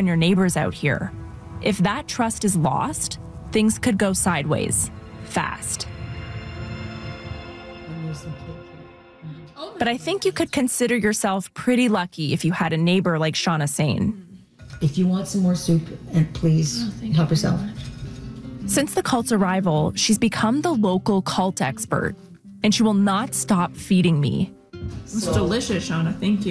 your neighbors out here. If that trust is lost, things could go sideways fast. But I think you could consider yourself pretty lucky if you had a neighbor like Shauna Sane. If you want some more soup, and please help yourself. Since the cult's arrival, she's become the local cult expert, and she will not stop feeding me. It's delicious, Shauna. Thank you.